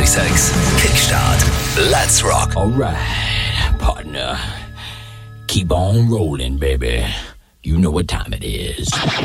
94.6. Kickstart. Let's rock. Alright, partner. Keep on rolling, baby. You know what time it is.